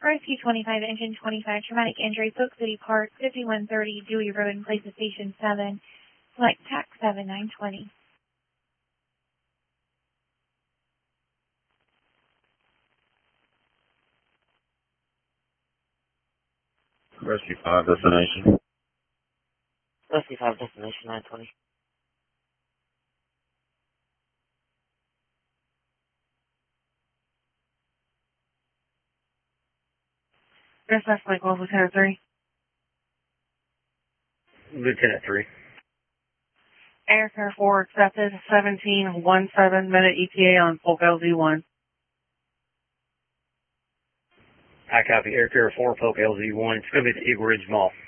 Rescue 25, Engine 25, traumatic injury, Polk City Park, 5130 Dewey Road in place of Station 7, select TAC 7920. Rescue 5, destination. Rescue 5, destination 920. Dispatch Lake Wolf, Lieutenant 3. Lieutenant 3. Air Care 4 accepted, 1717 minute ETA on Polk LZ1. I copy. Air Care 4, Polk LZ1. It's going to be the Eagle Ridge Mall.